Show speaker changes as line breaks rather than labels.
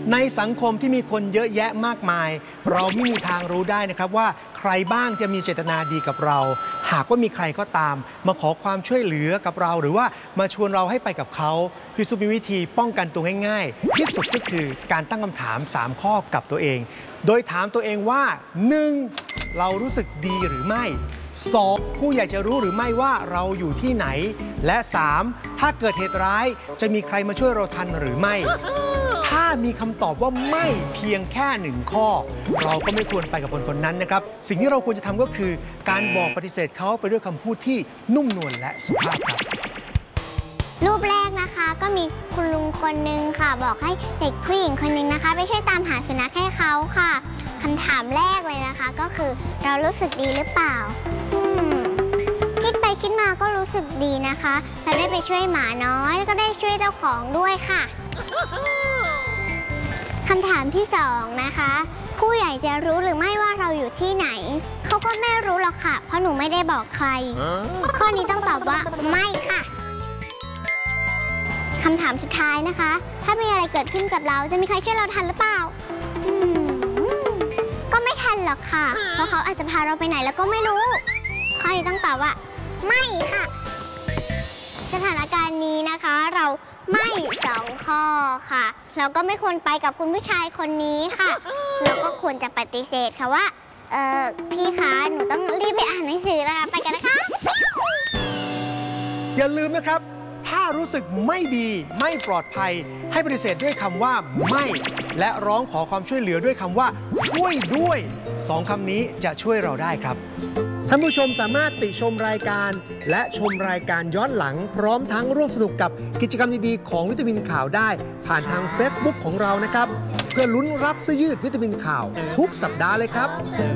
ในสังคมที่มีคนเยอะแยะมากมายเราไม่มีทางรู้ได้นะครับว่าใครบ้างจะมีเจตนาดีกับเราหากว่ามีใครก็ตามมาขอความช่วยเหลือกับเราหรือว่ามาชวนเราให้ไปกับเขาพี่ซุปมีวิธีป้องกันตัวง่ายๆที่สุดก็คือการตั้งคำถาม3ข้อกับตัวเองโดยถามตัวเองว่า 1. เรารู้สึกดีหรือไม่ 2. ผู้ใหญ่จะรู้หรือไม่ว่าเราอยู่ที่ไหนและ 3. ถ้าเกิดเหตุร้ายจะมีใครมาช่วยเราทันหรือไม่ถ้ามีคำตอบว่าไม่เพียงแค่1ข้อเราก็ไม่ควรไปกับคนคนนั้นนะครับสิ่งที่เราควรจะทำก็คือการบอกปฏิเสธเขาไปด้วยคำพูดที่นุ่มนวลและสุภาพครับ
รูปแรกนะคะก็มีคุณลุงคนนึงค่ะบอกให้เด็กผู้หญิงคนนึงนะคะไปช่วยตามหาสุนัขให้เขาค่ะคำถามแรกเลยนะคะก็คือเรารู้สึกดีหรือเปล่าคิดไปคิดมาก็รู้สึกดีนะคะเราได้ไปช่วยหมาน้อยแล้วก็ได้ช่วยเจ้าของด้วยค่ะคำถามที่2นะคะผู้ใหญ่จะรู้หรือไม่ว่าเราอยู่ที่ไหนเขาก็ไม่รู้หรอกค่ะเพราะหนูไม่ได้บอกใครข้อนี้ต้องตอบว่าไม่ค่ะคำถามสุดท้ายนะคะถ้ามีอะไรเกิดขึ้นกับเราจะมีใครช่วยเราทันหรือเปล่าก็ไม่ทันหรอกค่ะเพราะเขาอาจจะพาเราไปไหนแล้วก็ไม่รู้ข้อนี้ต้องตอบว่าไม่ค่ะสถานการณ์นี้นะคะเราไม่2ข้อค่ะเราก็ไม่ควรไปกับคุณผู้ชายคนนี้ค่ะเราก็ควรจะปฏิเสธค่ะว่าพี่คะหนูต้องรีบไปอ่านหนังสือแล้วค่ะไปกันนะคะ
อย่าลืมนะครับถ้ารู้สึกไม่ดีไม่ปลอดภัยให้ปฏิเสธด้วยคำว่าไม่และร้องขอความช่วยเหลือด้วยคำว่าช่วยด้วย2คำนี้จะช่วยเราได้ครับท่านผู้ชมสามารถติชมรายการและชมรายการย้อนหลังพร้อมทั้งร่วมสนุกกับกิจกรรมดีๆของวิตามินข่าวได้ผ่านทาง Facebook ของเรานะครับเพื่อลุ้นรับเสื้อยืดวิตามินข่าวทุกสัปดาห์เลยครับ